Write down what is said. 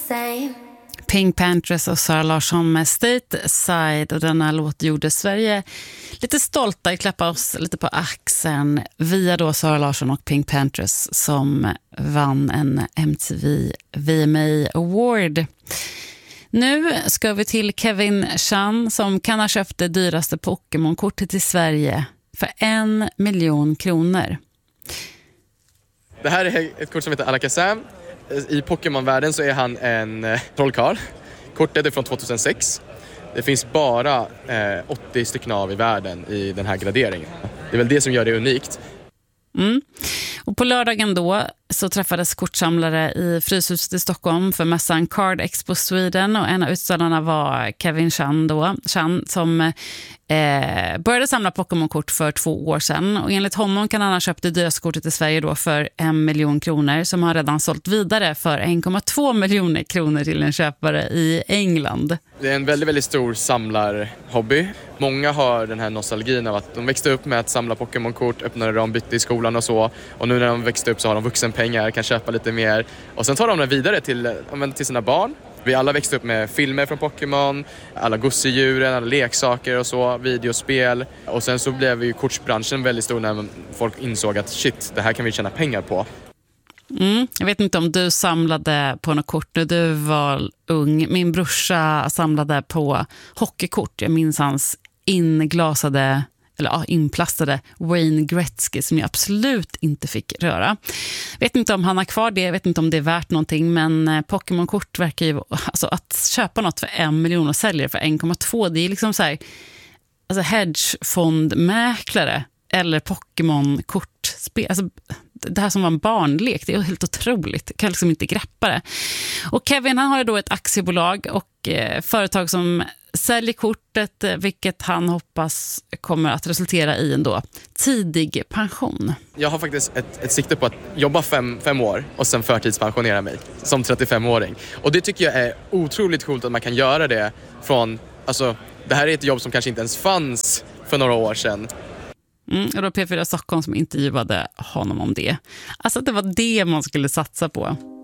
Pink Panthers och Sara Larsson med Stateside, och denna låt gjorde Sverige lite stolta i klappa oss lite på axeln via då Sara Larsson och Pink Panthers som vann en MTV VMA Award. Nu ska vi till Kevin Chan som kan ha köpt det dyraste Pokémon-kortet i Sverige för 1 miljon kronor. Det här är ett kort som heter Alakazam. I Pokémon-världen så är han en trollkarl. Kortet är från 2006. Det finns bara 80 stycken av i världen i den här graderingen. Det är väl det som gör det unikt. Och på lördagen då så träffades kortsamlare i Fryshuset i Stockholm för mässan Card Expo Sweden, och en av utställarna var Kevin Chan som började samla Pokémon-kort för 2 år sedan, och enligt honom kan han ha köpt det dyraste kortet i Sverige då för 1 miljon kronor som han redan sålt vidare för 1,2 miljoner kronor till en köpare i England. Det är en väldigt, väldigt stor samlarhobby. Många har den här nostalgin av att de växte upp med att samla Pokémon-kort, öppnade dem, bytte i skolan och så, och nu när de växte upp så har de vuxenpengar, kan köpa lite mer, och sen tar de det vidare till sina barn. Vi alla växte upp med filmer från Pokémon, alla gosedjuren, alla leksaker och så, videospel. Och sen så blev ju kortsbranschen väldigt stor när folk insåg att shit, det här kan vi tjäna pengar på. Jag vet inte om du samlade på något kort när du var ung. Min brorsa samlade på hockeykort. Jag minns hans inplastade Wayne Gretzky som jag absolut inte fick röra. Vet inte om han har kvar det, jag vet inte om det är värt någonting, men Pokémon-kort verkar ju, alltså att köpa något för 1 miljon och sälja för 1,2, det är liksom så här, alltså hedgefondmäklare eller Pokémon-kortspel, alltså det här som var en barnlek, det är helt otroligt. Jag kan liksom inte greppa det. Och Kevin, han har ju då ett aktiebolag och företag som säljer kortet, vilket han hoppas kommer att resultera i en då tidig pension. Jag har faktiskt ett sikte på att jobba 5 år och sen förtidspensionera mig som 35-åring. Och det tycker jag är otroligt coolt att man kan göra det från, alltså det här är ett jobb som kanske inte ens fanns för några år sedan. Och då P4 Stockholm som intervjuade honom om det. Alltså att det var det man skulle satsa på.